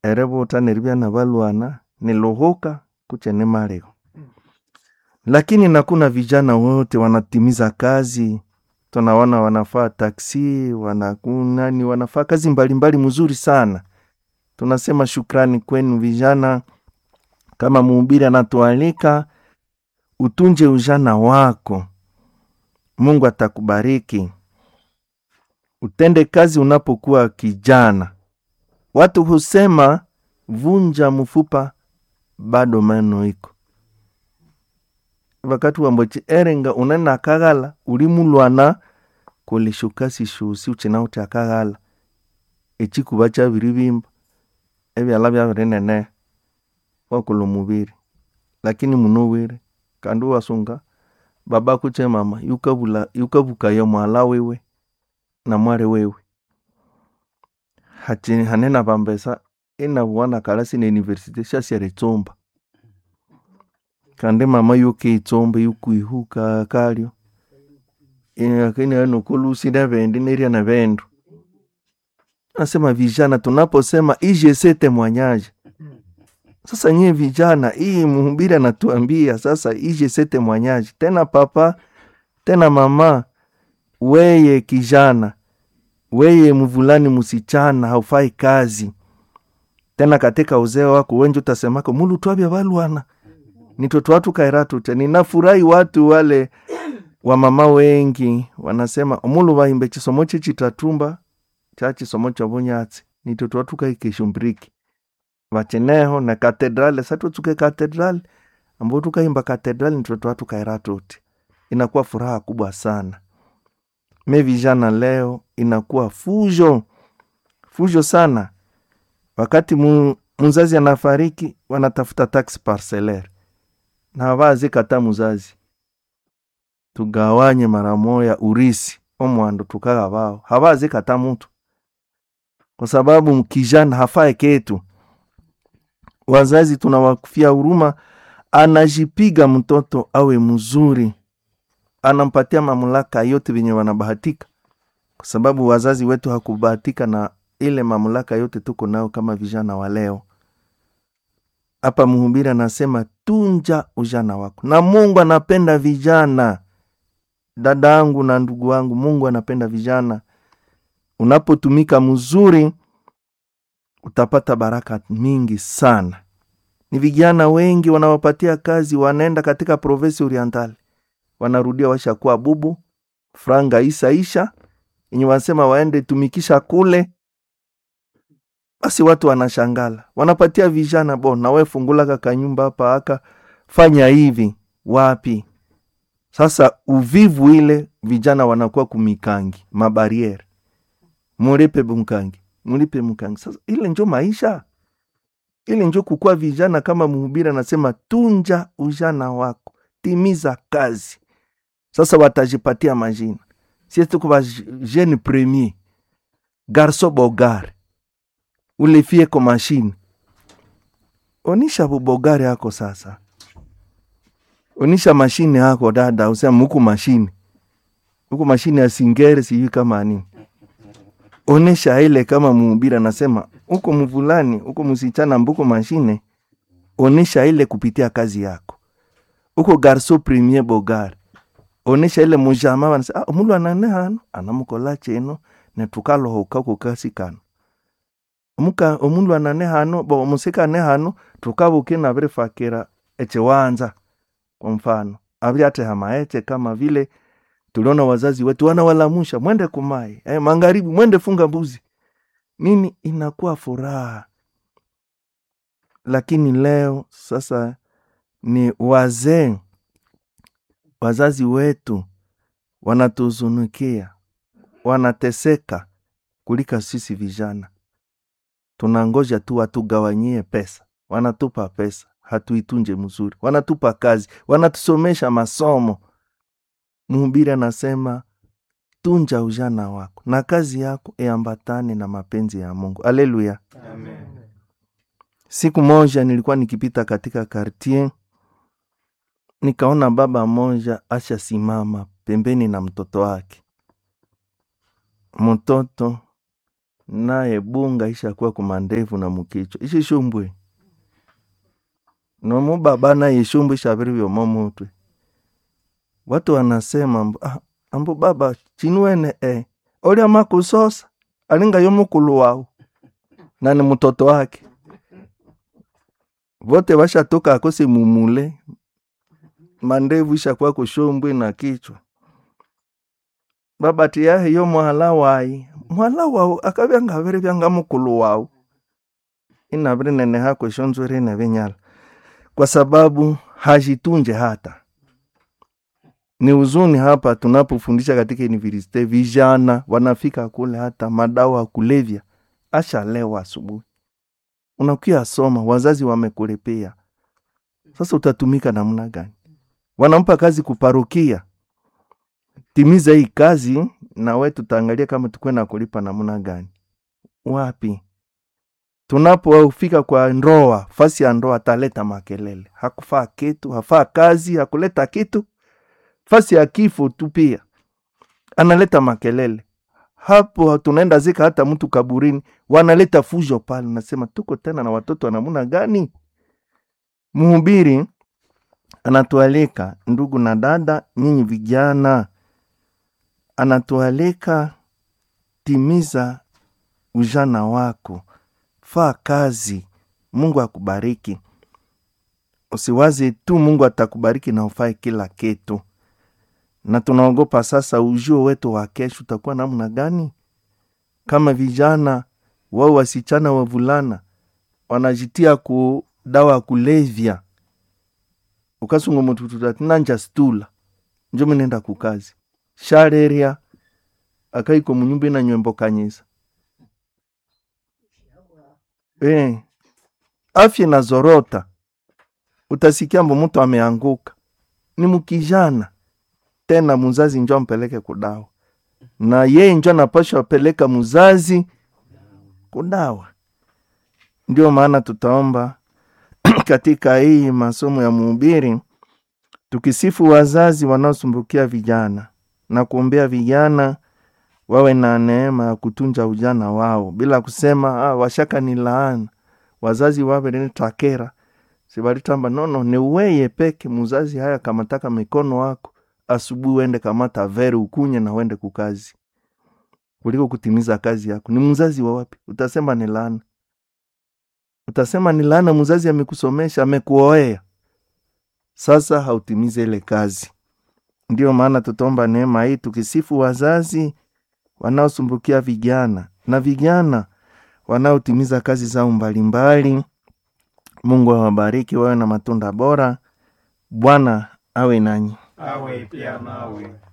erebo utaneribia na balwana nilohoka kuchene mareo. Lakini nakuna vijana wote wanatimiza kazi, tunawana wanafaa taksi, wanafaa kazi mbalimbali mzuri sana. Tunasema shukrani kwenu vijana. Kama mhubiri anatualika, utunje ujana wako, Mungu atakubariki. Utende kazi unapokuwa kijana. Watu husema vunja mfupa bado meno iko. Wakati wambochi erenga unena akagala ulimulwana kolishukasi shusi uchina uti akagala echikubacha biribimba ebyala byabirenene wakulu mubiri. Lakini munowere kandu wasunga baba kuche mama yukabuka ya mwala wewe na mware wewe hati hanena bambesa ina wana kalasi na university shasiare tsomba kande mama yuke itsomba yukuihuka kalio akini ano kulusi na vendi neria na vendu. Nasema vijana tunaposema ijesete mwanyaje. Sasa nye vijana hii mhubiri anatuambia sasa ijesete mwanyaje. Tena papa, tena mama, weye kijana, weye mvulani musichana haufai kazi. Tena katika uzeo wako wengi utasemako mulu tuabia balwana. Nitoto watu kairatu teni. Nafurahi watu wale wa mama wengi wanasema mulu waimbe chisomoche chitatumba chachi somocha bonyatsi. Nitoto watu kaikishumbriki. Wacheneho na katedrale satu tuke katedrale ambapo tukaimba katedrale nitoto watu kairatu. Inakuwa furaha kubwa sana. Vijana leo inakuwa fujo sana. Wakati mzazi anafariki wanatafuta tax parcellaire. Na hawazi kata mzazi. Tugawanye mara moja urisi omwando tukaga bao. Hawazi kata mtu. Kwa sababu mkijana hafai ketu. Wazazi tunawakufia huruma, anajipiga mtoto awe mzuri. Anampatia mamlaka yote venye wanabahatika. Kwa sababu wazazi wetu hakubahatika na ile mamlaka yote tuko nao kama vijana wa leo. Hapa mhubiri anasema tunja ujana wako. Na Mungu anapenda vijana. Dadangu na ndugu wangu, Mungu anapenda vijana. Unapotumika mzuri utapata baraka mingi sana. Ni vijana wengi wanawapatia kazi wanaenda katika province orientale. Wanarudia washakuwa bubu, franga isaisha, yenye wanasema waende tumikisha kule. Basi watu wanashangala. Wanapatia vijana na wewe fungula kaka nyumba hapa aka fanya hivi wapi. Sasa uvivu ile vijana wanakuwa kumikangi, mabariere. Mulipe mkangi. Sasa ile njo maisha. Ile njo kukua vijana kama mhubiri anasema tunja ujana wako, timiza kazi. Sasa watajipatia majina. Sisi kwa jeune premier, garçon bogare. Ule fie kwa machine. Onisha bogare yako sasa. Onisha machine yako dada, usema huku machine. Huku machine ya singere sijui kama nini. Onesha ile kama mhubiri anasema uko mvulani, uko msichana mbuko mashine, onesha ile kupitia kazi yako. Uko garçon premier bogare. Onesha ile mujama wanasema mulu anane hano, anamukola cheno na tukalo hoka kukasi kano. Omulu anane hano, bo musika ne hano, tukabuke na vile fakira eche wanza kwa mfano. Abri ate hamaeche kama vile tuliona wazazi wetu wanawalamusha mwende kumai, magharibi mwende funga mbuzi. Nini inakuwa furaha. Lakini leo sasa ni wazazi wetu wanatuzunukia, wanateseka kulika sisi vijana. Tunangoja tu watugawanyie pesa. Wanatupa pesa, hatuitunje mzuri. Wanatupa kazi, wanatusomesha masomo. Mhubiri anasema tunja ujana wako na kazi yako iambatane na mapenzi ya Mungu. Haleluya. Amen. Siku moja nilikuwa nikipita katika quartier, nikaona baba moja asha simama pembeni na mtoto wake. Mtoto naye bunga ishakuwa kumandevu na mukicho ishishumbwe nomu baba naye shumbu ishabiri vyomo mutwe. Watu wanasema ambu baba chinuene oli amakusosa alinga yomukulu wao na ni mtoto wake. Vote washatoka akose mumule mandevu ishakuwa kushumbwe na kichwa. Baba tiyahe yo muhala wao akabyanga vere byanga mukulu wao inabiri nene hako shonzore na benyala kwa sababu hajitunje hata. Ni uzuni hapa tunapofundisha katika university vijana wanafika kule hata madawa kulevya ashalewa asubuhi. Unakuya soma wazazi wamekulepea. Sasa utatumika namna gani? Wanampa kazi kuparukia. Timiza hii kazi na wewe tutaangalia kama tukwenda kulipa namna gani. Wapi? Tunapofika kwa ndoa, fasi ya ndoa ataleta makelele. Hakufaa kitu, hafaa kazi, hakuleta kitu. Fasi ya kifo tu pia analeta makelele. Hapo tunaenda zika hata mtu kaburini, wanaleta fujo pale. Nasema tuko tena na watoto namna gani? Mhubiri anatualika, ndugu na dada, nyinyi vijana, anatualika timiza ujana wako. Faa kazi, Mungu akubariki. Usiwazi tu Mungu atakubariki na ufae kila kitu. Na tunaogopa sasa ujio wetu wa kesho utakuwa namna gani? Kama vijana wao wasichana wavulana wanajitia dawa kulevya. Ukasungo mtu nanja stula. Njoo nenda kukazi. Shareria akaiko munyumba na nyembo kanyisa. Afya na zorota. Utasikia mtu ameanguka. Ni mkijana. Tena mzazi njoo mpeleke kudawa. Na yeye njoo anapaswa peleka mzazi kudawa. Ndio maana tutaomba katika hii masomo ya mhubiri tukisifu wazazi wanaosumbukia vijana na kuombea vijana wawe na neema ya kutunza ujana wao bila kusema washaka ni laana. Wazazi wawe ni takera. Sibalitamba nono ni weye peke mzazi haya kamataka mikono wako asubuhi uende kamata vere ukunye na uende kukazi. Kuliko kutimiza kazi yako. Ni mzazi wa wapi? Utasema ni laana. Utasema ni laana mzazi amekusomesha, amekuoea. Sasa hautimize ile kazi. Ndio maana tutomba neema hii tukisifu wazazi wanaosumbukia vijana na vijana wanaotimiza kazi zao mbalimbali. Mungu awabariki wawe na matunda bora. Bwana awe nanyi. Awe pia nawe.